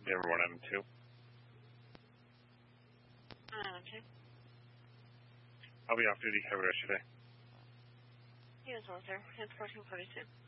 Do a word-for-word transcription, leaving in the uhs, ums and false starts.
Denver one M two. Uh, okay. I'll be off duty. Have a good rest of your day. You as well, sir. It's fourteen forty-two.